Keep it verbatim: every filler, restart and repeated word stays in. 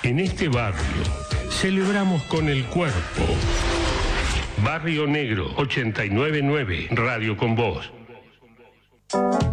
En este barrio celebramos con el cuerpo. Barrio Negro ochenta y nueve punto nueve, Radio con Vos.